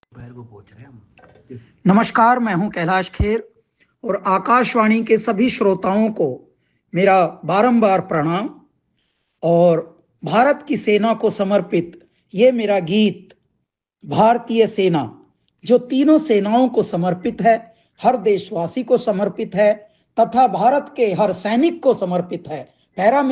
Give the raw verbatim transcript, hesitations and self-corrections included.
नमस्कार, मैं हूं कैलाश खेर और आकाशवाणी के सभी श्रोताओं को मेरा बारंबार प्रणाम। और भारत की सेना को समर्पित ये मेरा गीत भारतीय सेना, जो तीनों सेनाओं को समर्पित है, हर देशवासी को समर्पित है तथा भारत के हर सैनिक को समर्पित है। पैरा